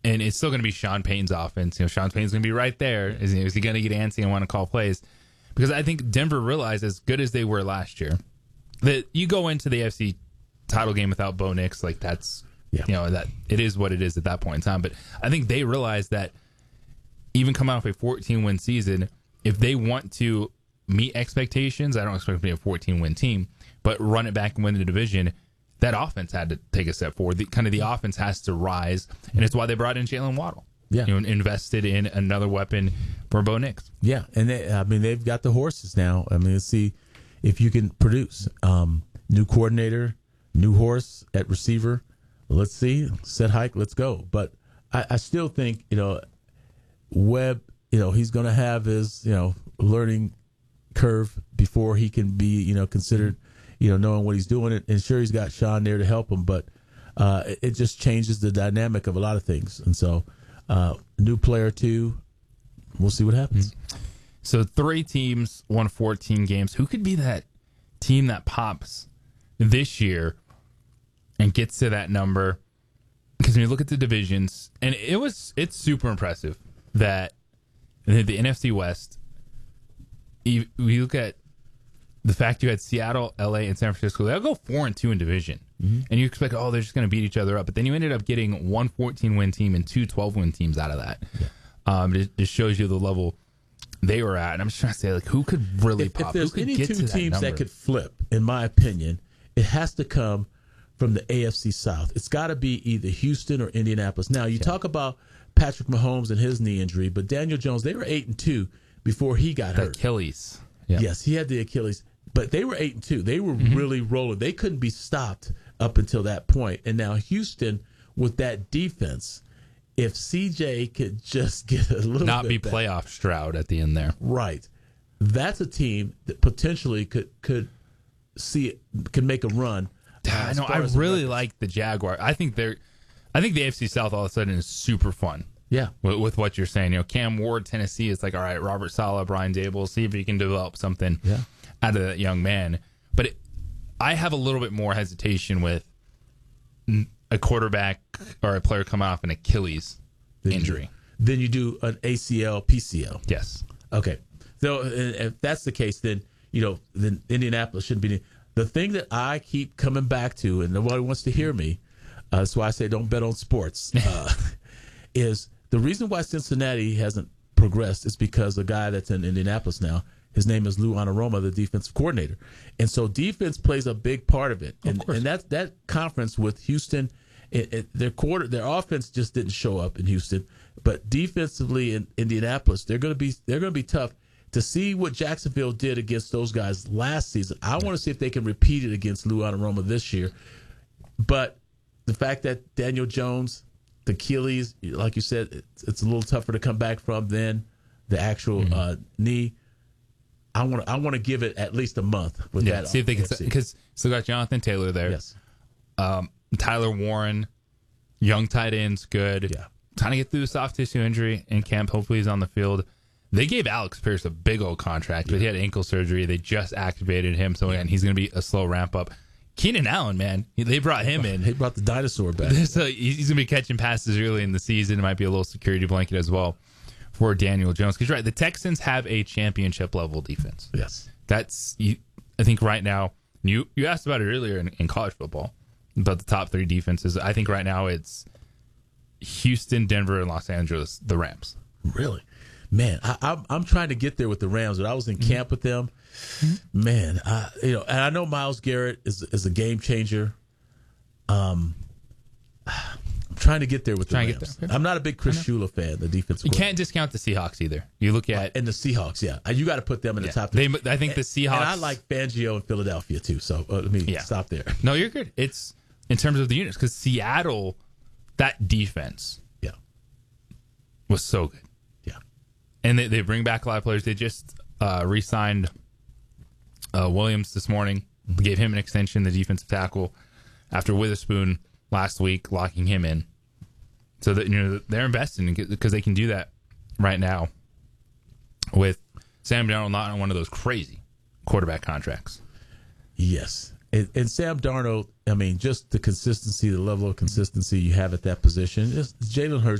and it's still going to be Sean Payton's offense. Sean Payton's going to be right there. Is he going to get antsy and want to call plays? Because I think Denver realized, as good as they were last year, that you go into the AFC title game without Bo Nix, like that's that it is what it is at that point in time. But I think they realized that even coming off a 14-win season, if they want to meet expectations, I don't expect to be a 14-win team, but run it back and win the division, that offense had to take a step forward. The offense has to rise, and it's why they brought in Jalen Waddle. Yeah, invested in another weapon for Bo Nix. Yeah, and they've got the horses now. I mean, let's see if you can produce. New coordinator, new horse at receiver. Let's see, set hike, let's go. But I still think Webb. He's going to have his learning curve before he can be considered. Knowing what he's doing, and sure, he's got Sean there to help him, but it just changes the dynamic of a lot of things. And so, new player too, we'll see what happens. So 3 teams won 14 games. Who could be that team that pops this year and gets to that number? Because when you look at the divisions, and it's super impressive that the NFC West, we look at the fact you had Seattle, LA, and San Francisco, they'll go 4-2 in division. Mm-hmm. And you expect, they're just going to beat each other up. But then you ended up getting one 14-win team and 2 12-win teams out of that. Yeah. It just shows you the level they were at. And I'm just trying to say, who could really pop? If there's any 2 teams that could flip, in my opinion, it has to come from the AFC South. It's got to be either Houston or Indianapolis. Now, you talk about Patrick Mahomes and his knee injury, but Daniel Jones, they were 8-2 before he got hurt. Achilles. Yeah. Yes, he had the Achilles. But they were 8-2. They were really rolling. They couldn't be stopped up until that point. And now Houston, with that defense, if CJ could just get a little not bit be back, playoff Stroud at the end there, right? That's a team that potentially could make a run. I know. I really like the Jaguars. I think the AFC South all of a sudden is super fun. Yeah, with what you're saying, Cam Ward, Tennessee, it's like, all right, Robert Saleh, Brian Dable, see if he can develop something out of that young man. But I have a little bit more hesitation with a quarterback or a player coming off an Achilles injury. Then you do an ACL, PCL. Yes. Okay. So if that's the case, then then Indianapolis shouldn't be. The thing that I keep coming back to, and nobody wants to hear me, that's why I say don't bet on sports, is the reason why Cincinnati hasn't progressed is because the guy that's in Indianapolis now, his name is Lou Anarumo, the defensive coordinator. And so defense plays a big part of it. And that conference with Houston, their offense just didn't show up in Houston, but defensively in Indianapolis, they're going to be tough. To see what Jacksonville did against those guys last season, I want to see if they can repeat it against Lou Anarumo this year. But the fact that Daniel Jones, the Achilles, like you said, it's a little tougher to come back from than the actual knee. I want to give it at least a month with that. See if they can, because still got Jonathan Taylor there. Yes. Tyler Warren, young tight ends, good. Yeah. Trying to get through the soft tissue injury in camp. Hopefully he's on the field. They gave Alex Pierce a big old contract, but he had ankle surgery. They just activated him, so again, he's going to be a slow ramp up. Keenan Allen, man, they brought him in. They brought the dinosaur back. So he's going to be catching passes early in the season. It might be a little security blanket as well for Daniel Jones. Because you're right, the Texans have a championship level defense. Yes, that's I think right now. You asked about it earlier in college football about the top 3 defenses. I think right now it's Houston, Denver, and Los Angeles, the Rams. Really? Man, I'm trying to get there with the Rams, but I was in camp with them. Man, and I know Myles Garrett is a game changer. I'm trying to get there with the Rams. I'm not a big Chris Shula fan, the defensive. You can't discount the Seahawks either. You look at and the Seahawks, you got to put them in the top. I think the Seahawks. And I like Fangio in Philadelphia too. So let me stop there. No, you're good. It's in terms of the units because Seattle, that defense, was so good. And they bring back a lot of players. They just re-signed Williams this morning, gave him an extension, the defensive tackle, after Witherspoon last week, locking him in. So that they're investing because they can do that right now with Sam Darnold not on one of those crazy quarterback contracts. Yes. And Sam Darnold, I mean, just the consistency, the level of consistency you have at that position. Jalen Hurts